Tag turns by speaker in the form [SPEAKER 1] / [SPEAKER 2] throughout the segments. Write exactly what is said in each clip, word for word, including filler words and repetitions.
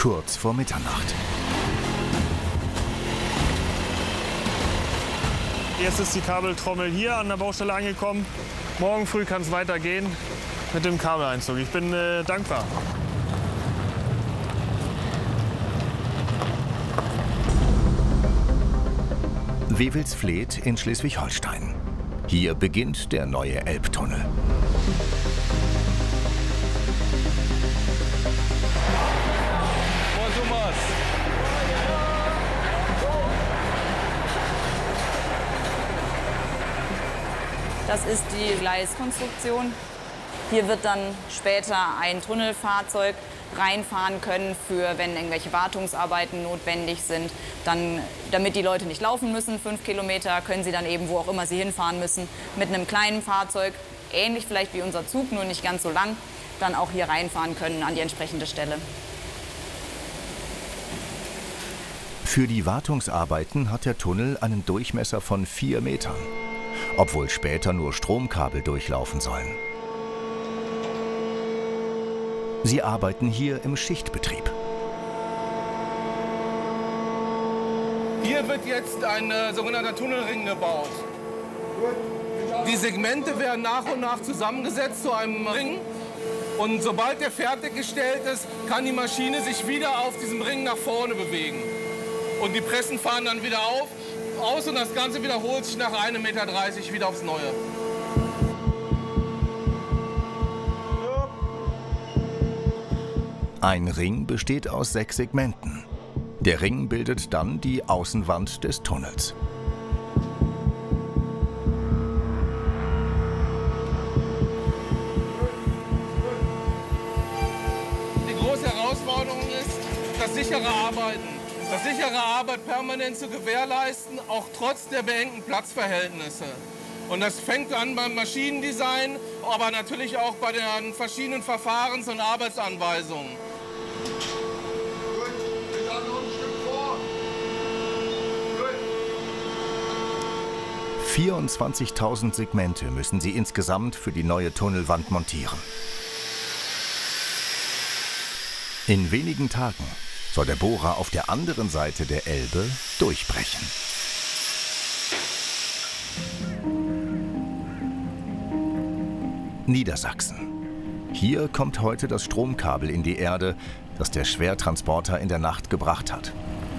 [SPEAKER 1] kurz vor Mitternacht.
[SPEAKER 2] Jetzt ist die Kabeltrommel hier an der Baustelle angekommen. Morgen früh kann es weitergehen mit dem Kabeleinzug. Ich bin äh, dankbar.
[SPEAKER 1] Wewelsfleth in Schleswig-Holstein. Hier beginnt der neue Elbtunnel.
[SPEAKER 3] Das ist die Gleiskonstruktion. Hier wird dann später ein Tunnelfahrzeug reinfahren können, für wenn irgendwelche Wartungsarbeiten notwendig sind. Dann, damit die Leute nicht laufen müssen, fünf Kilometer, können sie dann eben, wo auch immer sie hinfahren müssen, mit einem kleinen Fahrzeug, ähnlich vielleicht wie unser Zug, nur nicht ganz so lang, dann auch hier reinfahren können an die entsprechende Stelle.
[SPEAKER 1] Für die Wartungsarbeiten hat der Tunnel einen Durchmesser von vier Metern, obwohl später nur Stromkabel durchlaufen sollen. Sie arbeiten hier im Schichtbetrieb.
[SPEAKER 4] Hier wird jetzt ein äh, sogenannter Tunnelring gebaut. Die Segmente werden nach und nach zusammengesetzt zu einem Ring. Und sobald der fertiggestellt ist, kann die Maschine sich wieder auf diesem Ring nach vorne bewegen. Und die Pressen fahren dann wieder auf, aus und das Ganze wiederholt sich nach einem Meter dreißig wieder aufs Neue.
[SPEAKER 1] Ein Ring besteht aus sechs Segmenten. Der Ring bildet dann die Außenwand des Tunnels.
[SPEAKER 4] Die große Herausforderung ist das sichere Arbeiten. Das sichere Arbeit permanent zu gewährleisten, auch trotz der beengten Platzverhältnisse. Und das fängt an beim Maschinendesign, aber natürlich auch bei den verschiedenen Verfahrens- und Arbeitsanweisungen.
[SPEAKER 1] vierundzwanzigtausend Segmente müssen sie insgesamt für die neue Tunnelwand montieren. In wenigen Tagen soll der Bohrer auf der anderen Seite der Elbe durchbrechen. Niedersachsen. Hier kommt heute das Stromkabel in die Erde, das der Schwertransporter in der Nacht gebracht hat.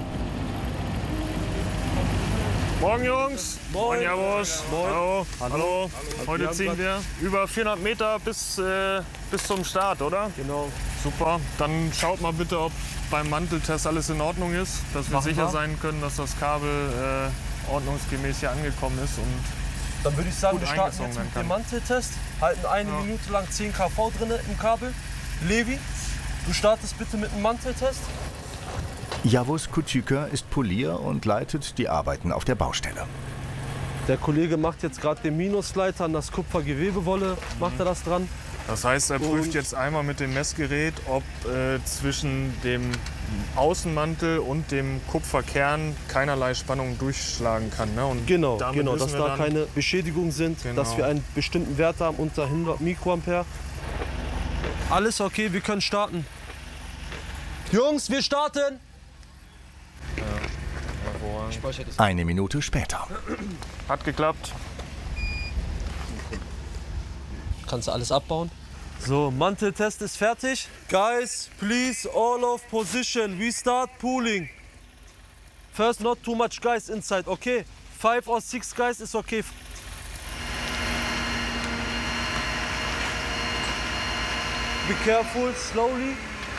[SPEAKER 2] Morgen, Jungs. Moin, Servus. Hallo. Hallo. Hallo. Heute ziehen wir über vierhundert Meter bis, äh, bis zum Start, oder?
[SPEAKER 5] Genau.
[SPEAKER 2] Super. Dann schaut mal bitte, ob beim Manteltest alles in Ordnung ist, dass wir
[SPEAKER 5] Machen
[SPEAKER 2] sicher
[SPEAKER 5] wir.
[SPEAKER 2] sein können, dass das Kabel äh, ordnungsgemäß hier angekommen ist. Und
[SPEAKER 5] Dann würde ich sagen,
[SPEAKER 2] gut
[SPEAKER 5] wir starten
[SPEAKER 2] eingezogen
[SPEAKER 5] jetzt
[SPEAKER 2] werden
[SPEAKER 5] mit
[SPEAKER 2] kann.
[SPEAKER 5] dem Manteltest, halten eine
[SPEAKER 2] Ja.
[SPEAKER 5] Minute lang zehn Kilowatt drin im Kabel. Levi, du startest bitte mit dem Manteltest.
[SPEAKER 1] Javus Kutschüker ist Polier und leitet die Arbeiten auf der Baustelle.
[SPEAKER 5] Der Kollege macht jetzt gerade den Minusleiter an das Kupfergewebewolle, macht er das dran.
[SPEAKER 2] das heißt, er prüft
[SPEAKER 5] Und-
[SPEAKER 2] jetzt einmal mit dem Messgerät, ob äh, zwischen dem Außenmantel und dem Kupferkern keinerlei Spannung durchschlagen kann. Ne? Und
[SPEAKER 5] Genau,
[SPEAKER 2] damit
[SPEAKER 5] genau,
[SPEAKER 2] wissen
[SPEAKER 5] dass
[SPEAKER 2] wir
[SPEAKER 5] da
[SPEAKER 2] dann,
[SPEAKER 5] keine Beschädigungen sind,
[SPEAKER 2] Genau.
[SPEAKER 5] dass wir einen bestimmten Wert haben unter hundert Mikroampere. Alles okay, wir können starten. Jungs, wir starten!
[SPEAKER 1] Eine Minute später.
[SPEAKER 2] Hat geklappt.
[SPEAKER 5] Kannst du alles abbauen? So, Manteltest ist fertig. Guys, please, all of position. We start pooling. First, not too much guys inside, okay? Five or six guys is okay. Be careful, slowly.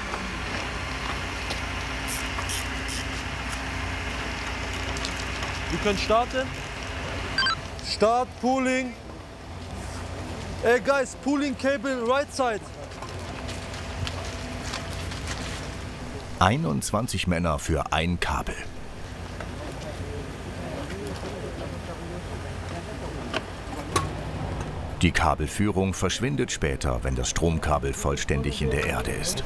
[SPEAKER 5] Wir können starten. Start pooling. Hey guys, pooling cable right side.
[SPEAKER 1] einundzwanzig Männer für ein Kabel. Die Kabelführung verschwindet später, wenn das Stromkabel vollständig in der Erde ist.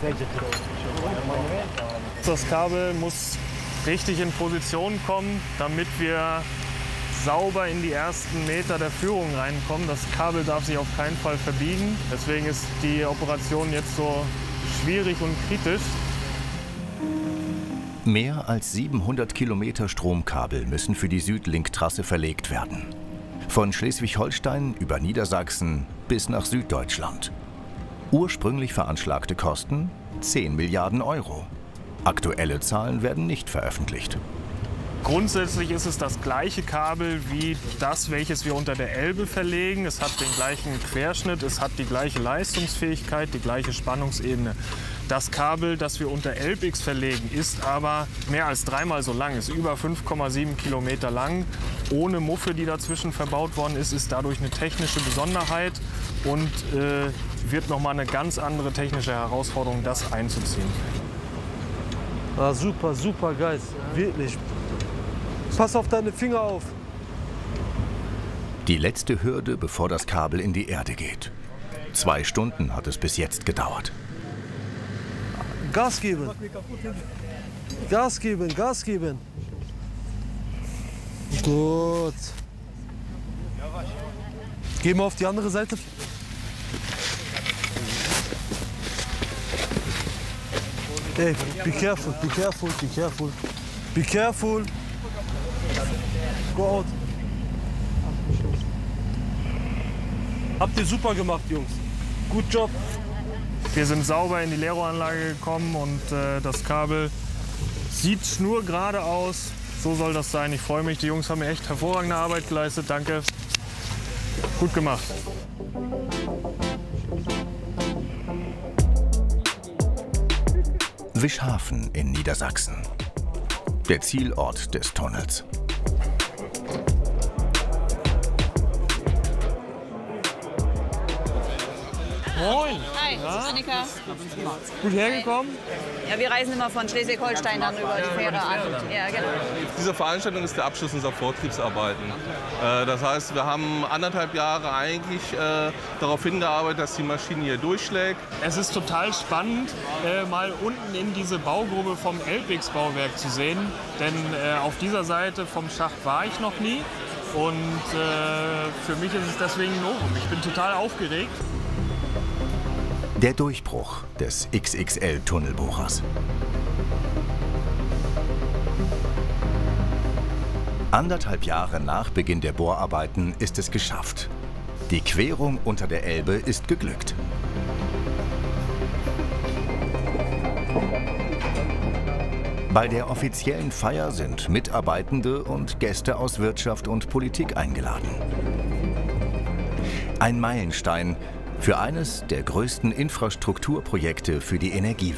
[SPEAKER 2] Das Kabel muss richtig in Position kommen, damit wir sauber in die ersten Meter der Führung reinkommen. Das Kabel darf sich auf keinen Fall verbiegen. Deswegen ist die Operation jetzt so schwierig und kritisch.
[SPEAKER 1] Mehr als siebenhundert Kilometer Stromkabel müssen für die Südlink-Trasse verlegt werden. Von Schleswig-Holstein über Niedersachsen bis nach Süddeutschland. Ursprünglich veranschlagte Kosten zehn Milliarden Euro. Aktuelle Zahlen werden nicht veröffentlicht.
[SPEAKER 2] Grundsätzlich ist es das gleiche Kabel wie das, welches wir unter der Elbe verlegen. Es hat den gleichen Querschnitt, es hat die gleiche Leistungsfähigkeit, die gleiche Spannungsebene. Das Kabel, das wir unter Elbix verlegen, ist aber mehr als dreimal so lang, ist über fünf Komma sieben Kilometer lang. Ohne Muffe, die dazwischen verbaut worden ist, ist dadurch eine technische Besonderheit und äh, wird nochmal eine ganz andere technische Herausforderung, das einzuziehen.
[SPEAKER 5] Ah, super, super geil, wirklich. Pass auf deine Finger auf.
[SPEAKER 1] Die letzte Hürde, bevor das Kabel in die Erde geht. Zwei Stunden hat es bis jetzt gedauert.
[SPEAKER 5] Gas geben. Gas geben, Gas geben. Gut. Gehen wir auf die andere Seite. Hey, be careful, be careful, be careful. Be careful. Go out. Habt ihr super gemacht, Jungs. Gut Job.
[SPEAKER 2] Wir sind sauber in die Leerrohranlage gekommen und äh, das Kabel sieht schnurgerade aus. So soll das sein. Ich freue mich. Die Jungs haben echt hervorragende Arbeit geleistet. Danke. Gut gemacht.
[SPEAKER 1] Wischhafen in Niedersachsen. Der Zielort des Tunnels.
[SPEAKER 2] Moin.
[SPEAKER 3] Hi, das ist Annika.
[SPEAKER 2] Gut hergekommen?
[SPEAKER 3] Ja, wir reisen immer von Schleswig-Holstein dann über die Fähre an. Ja, genau.
[SPEAKER 4] Diese Veranstaltung ist der Abschluss unserer Vortriebsarbeiten. Äh, Das heißt, wir haben anderthalb Jahre eigentlich äh, darauf hingearbeitet, dass die Maschine hier durchschlägt.
[SPEAKER 2] Es ist total spannend, äh, mal unten in diese Baugrube vom Elbix-Bauwerk zu sehen. Denn äh, auf dieser Seite vom Schacht war ich noch nie. Und äh, für mich ist es deswegen ein Novum. Ich bin total aufgeregt.
[SPEAKER 1] Der Durchbruch des X X L-Tunnelbohrers. Anderthalb Jahre nach Beginn der Bohrarbeiten ist es geschafft. Die Querung unter der Elbe ist geglückt. Bei der offiziellen Feier sind Mitarbeitende und Gäste aus Wirtschaft und Politik eingeladen. Ein Meilenstein für eines der größten Infrastrukturprojekte für die Energiewende.